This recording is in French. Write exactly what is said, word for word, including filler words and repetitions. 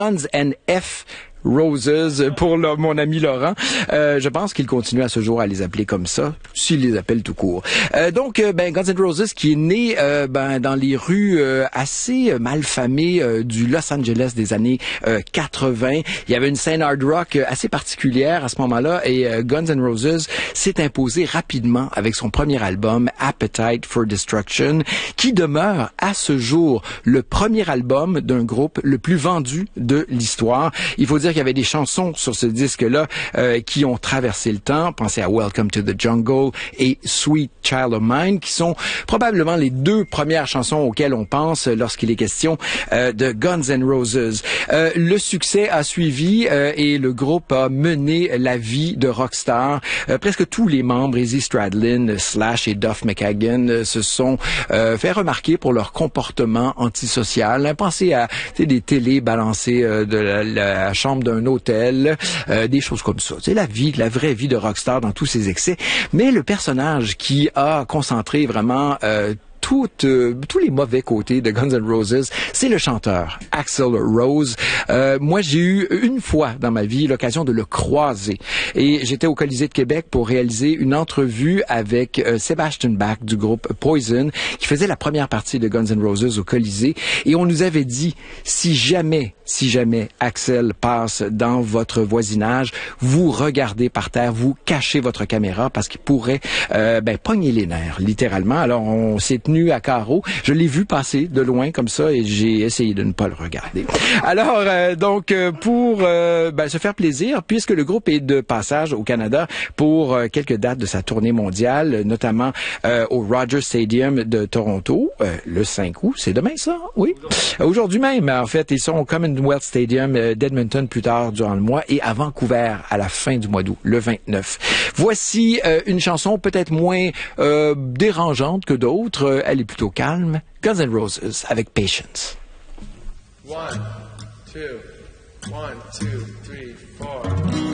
Guns and F. Roses pour le, mon ami Laurent. Euh, je pense qu'il continue à ce jour à les appeler comme ça, s'il les appelle tout court. Euh, donc, euh, ben, Guns N' Roses qui est né euh, ben, dans les rues euh, assez malfamées euh, du Los Angeles des années euh, quatre-vingts. Il y avait une scène hard rock assez particulière à ce moment-là et euh, Guns N' Roses s'est imposé rapidement avec son premier album Appetite for Destruction, qui demeure à ce jour le premier album d'un groupe le plus vendu de l'histoire. Il faut dire qu'il y avait des chansons sur ce disque-là euh, qui ont traversé le temps. Pensez à Welcome to the Jungle et Sweet Child of Mine, qui sont probablement les deux premières chansons auxquelles on pense lorsqu'il est question euh, de Guns N' Roses. Euh, le succès a suivi euh, et le groupe a mené la vie de rockstar. Euh, presque tous les membres, Izzy Stradlin, Slash et Duff McKagan, euh, se sont euh, fait remarquer pour leur comportement antisocial. Pensez à des télés balancées euh, de la, la chambre d'un hôtel, euh, des choses comme ça. C'est la vie, la vraie vie de rockstar dans tous ses excès. Mais le personnage qui a concentré vraiment euh, Toutes, euh, tous les mauvais côtés de Guns N' Roses, c'est le chanteur Axl Rose. Euh, moi, j'ai eu une fois dans ma vie l'occasion de le croiser. Et j'étais au Colisée de Québec pour réaliser une entrevue avec euh, Sebastian Bach du groupe Poison, qui faisait la première partie de Guns N' Roses au Colisée. Et on nous avait dit, si jamais, si jamais Axl passe dans votre voisinage, vous regardez par terre, vous cachez votre caméra parce qu'il pourrait euh, ben, pogner les nerfs, littéralement. Alors, on s'est tenu à carreau. Je l'ai vu passer de loin comme ça et j'ai essayé de ne pas le regarder. Alors, euh, donc, euh, pour euh, ben, se faire plaisir, puisque le groupe est de passage au Canada pour euh, quelques dates de sa tournée mondiale, notamment euh, au Rogers Stadium de Toronto, euh, le cinq août. C'est demain, ça? Oui. Aujourd'hui même, en fait, ils sont au Commonwealth Stadium euh, d'Edmonton plus tard durant le mois et à Vancouver à la fin du mois d'août, le vingt-neuf. Voici euh, une chanson peut-être moins euh, dérangeante que d'autres. Elle est plutôt calme. Guns N' Roses avec Patience. One, two, one, two, three, four.